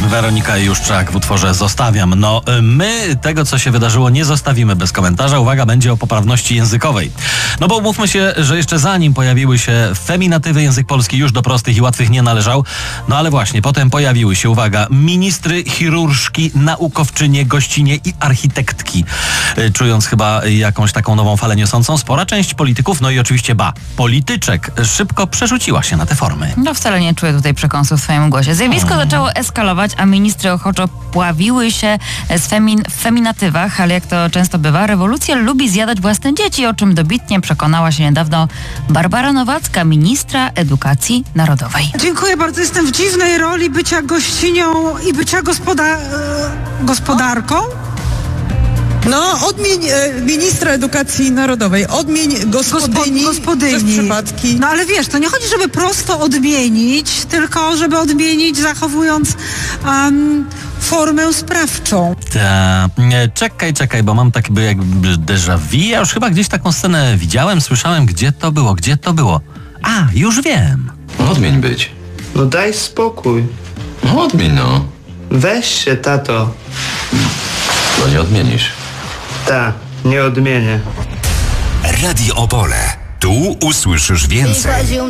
Weronika Juszczak w utworze Zostawiam. No, my tego, co się wydarzyło, nie zostawimy bez komentarza. Uwaga, będzie o poprawności językowej. No bo umówmy się, że jeszcze zanim pojawiły się feminatywy, język polski już do prostych i łatwych nie należał. No ale właśnie, potem pojawiły się, uwaga, ministry, chirurżki, naukowczynie, gościnie i architektki. Czując chyba jakąś taką nową falę niosącą, spora część polityków, no i oczywiście polityczek szybko przerzuciła się na te formy. No wcale nie czuję tutaj przekąsu w swoim głosie. Zjawisko zaczęło eskalować, a ministry ochoczo pławiły się w feminatywach, ale jak to często bywa, rewolucja lubi zjadać własne dzieci, o czym dobitnie przekonała się niedawno Barbara Nowacka, ministra edukacji narodowej. Dziękuję bardzo. Jestem w dziwnej roli bycia gościnią i bycia gospodarką. No, odmień ministra edukacji narodowej, odmień gospodyni. Przez przypadki. No ale wiesz, to nie chodzi, żeby prosto odmienić, tylko żeby odmienić zachowując formę sprawczą. Czekaj, bo mam taki jakby déjà vu. Ja już chyba gdzieś taką scenę widziałem, słyszałem, gdzie to było. A, już wiem. Odmień być. No daj spokój. No odmień, no. Weź się, tato. To nie odmienisz. Ta, nie odmienię. Radio Opole. Tu usłyszysz więcej.